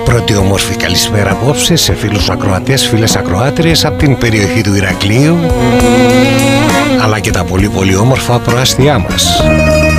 Πρώτη όμορφη καλησπέρα απόψε σε φίλους ακροατές, φίλες ακροάτριες από την περιοχή του Ηρακλείου, αλλά και τα πολύ πολύ όμορφα προάστια μας.